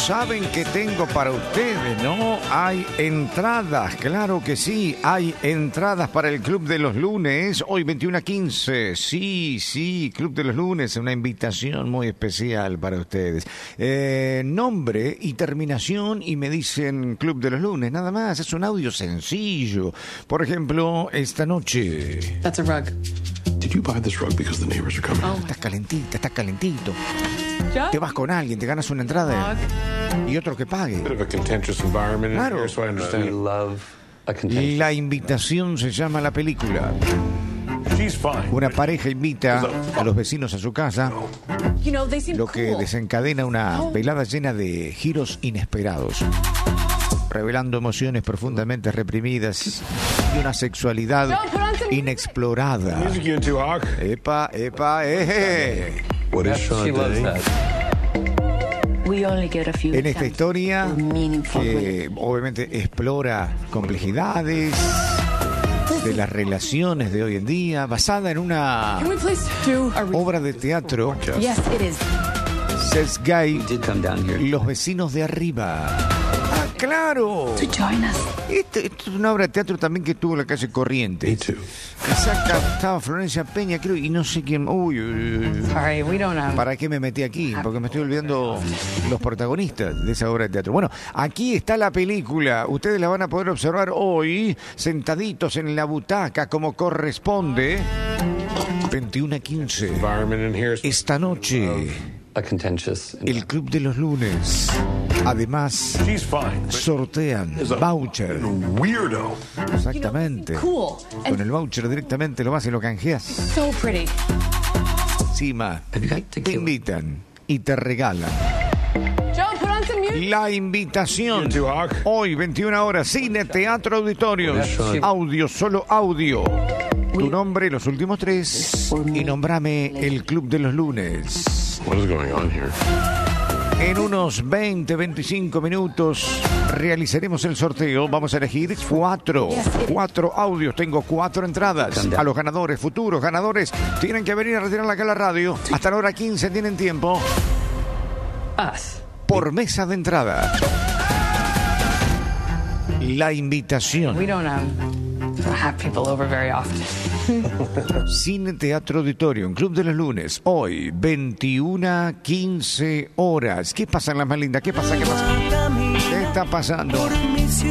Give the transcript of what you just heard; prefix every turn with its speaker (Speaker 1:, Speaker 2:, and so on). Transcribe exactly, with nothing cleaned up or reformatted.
Speaker 1: saben que tengo para ustedes, ¿no? Hay entradas, claro que sí, hay entradas para el Club de los Lunes, hoy veintiuno a quince, sí, sí, Club de los Lunes, una invitación muy especial para ustedes. Eh, nombre y terminación y me dicen Club de los Lunes, nada más, es un audio sencillo. Por ejemplo, esta noche...
Speaker 2: That's a rug.
Speaker 3: Did you buy this rug because the neighbors are coming?
Speaker 2: Oh.
Speaker 1: Estás calentita, estás calentito.
Speaker 2: Joe?
Speaker 1: Te vas con alguien, te ganas una entrada y otro que pague.
Speaker 3: Bit of a contentious environment in
Speaker 1: Claro.
Speaker 3: here, so I
Speaker 4: We
Speaker 3: understand.
Speaker 4: love a contentious.
Speaker 1: La invitación se llama la película.
Speaker 3: She's fine.
Speaker 1: Una pareja invita a los vecinos a su casa,
Speaker 2: You know, they seem
Speaker 1: lo que
Speaker 2: cool.
Speaker 1: desencadena una velada llena de giros inesperados, revelando emociones profundamente reprimidas y una sexualidad
Speaker 2: Joe, put on some
Speaker 1: inexplorada.
Speaker 3: Music you into, Hawk?
Speaker 1: Epa, epa, eje.
Speaker 3: What is
Speaker 4: She loves that.
Speaker 5: We only get a few
Speaker 1: En esta
Speaker 5: attempts
Speaker 1: historia,
Speaker 5: for meaningful
Speaker 1: que obviamente explora complejidades de las relaciones de hoy en día, basada en una
Speaker 2: Can we please do a re-
Speaker 1: obra de teatro,
Speaker 5: Yes, it is.
Speaker 1: Sesgay,
Speaker 4: We did come down here.
Speaker 1: Los vecinos de arriba. ¡Ah, claro!
Speaker 5: To join us.
Speaker 1: Esto, esto es una obra de teatro también que tuvo la calle
Speaker 3: Me
Speaker 1: Corrientes.
Speaker 3: too.
Speaker 1: Exacto, estaba Florencia Peña, creo, y no sé quién. Uy, uy, uy.
Speaker 2: Sorry, we don't um,
Speaker 1: ¿Para qué me metí aquí? Porque me estoy olvidando los protagonistas de esa obra de teatro. Bueno, aquí está la película. Ustedes la van a poder observar hoy, sentaditos en la butaca, como corresponde. veintiuno a quince.
Speaker 3: Environment in here.
Speaker 1: Esta noche,
Speaker 4: A contentious.
Speaker 1: el Club de los Lunes. Además,
Speaker 3: She's fine. but
Speaker 1: sortean
Speaker 3: is a
Speaker 1: voucher.
Speaker 3: Weirdo.
Speaker 1: Exactamente.
Speaker 2: cool
Speaker 1: Con
Speaker 2: and
Speaker 1: el voucher directamente lo vas y lo canjeas.
Speaker 2: so pretty.
Speaker 1: Encima,
Speaker 4: Have you got
Speaker 1: te
Speaker 4: tequila?
Speaker 1: invitan y te regalan.
Speaker 2: Joe, put on some music.
Speaker 1: La invitación.
Speaker 3: You into, Hawk?
Speaker 1: Hoy, veintiuna horas, cine, teatro, auditorios. Audio, solo audio. Tu nombre, los últimos tres. Y nombrame el Club de los Lunes.
Speaker 3: What is going on here?
Speaker 1: En unos veinte, veinticinco minutos realizaremos el sorteo. Vamos a elegir cuatro, cuatro audios. Tengo cuatro entradas. A los ganadores, futuros ganadores, tienen que venir a retirarla acá a la radio. Hasta la hora quince tienen tiempo.
Speaker 2: Us.
Speaker 1: Por mesa de entrada. La invitación.
Speaker 2: We don't um have people over very often.
Speaker 1: Cine, teatro, auditorio, en Club de los Lunes. Hoy, veintiuna, quince horas. ¿Qué pasa en las más lindas? ¿Qué pasa? ¿Qué pasa? ¿Qué está pasando?